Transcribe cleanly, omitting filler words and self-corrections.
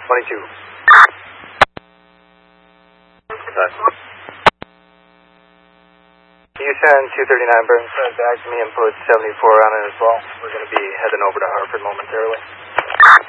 22. Houston 239 Burnside back to me and put 74 on it as well. We're going to be heading over to Hartford momentarily.